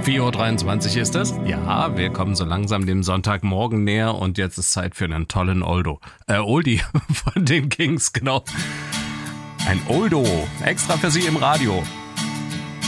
4:23 Uhr ist es. Ja, wir kommen so langsam dem Sonntagmorgen näher und jetzt ist Zeit für einen tollen Oldie von den Kings, genau. Ein Oldo, extra für Sie im Radio.